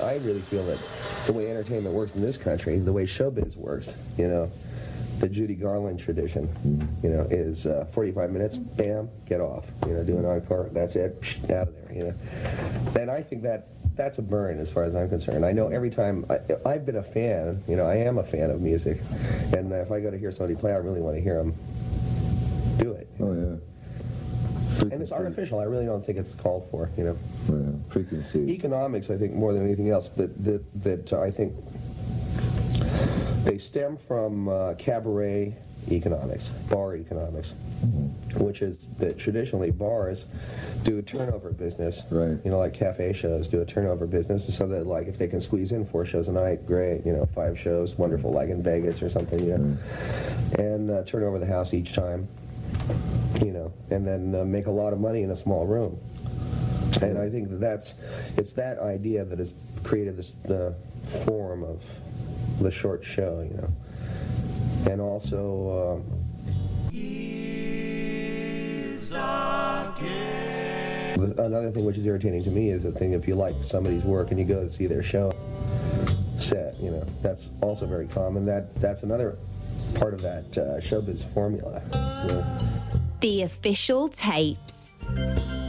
I really feel that the way entertainment works in this country, the way showbiz works, the Judy Garland tradition, is 45 minutes, bam, get off, do an encore, that's it, out of there, And I think that's a burn as far as I'm concerned. I know every time, I've been a fan, I am a fan of music, and if I go to hear somebody play, I really want to hear them do it. Oh, yeah. And it's artificial. I really don't think it's called for, Oh, yeah. Frequency. Economics, I think, more than anything else, that I think they stem from cabaret economics, bar economics, which is that traditionally bars do a turnover business. Right. Like cafe shows do a turnover business, so that like if they can squeeze in 4 shows a night, great. 5 shows, wonderful, like in Vegas or something. And turn over the house each time. And then make a lot of money in a small room. And I think it's that idea that has created the form of the short show, And also, another thing which is irritating to me is the thing if you like somebody's work and you go to see their show set, that's also very common. That's another part of that showbiz formula. The Official Tapes.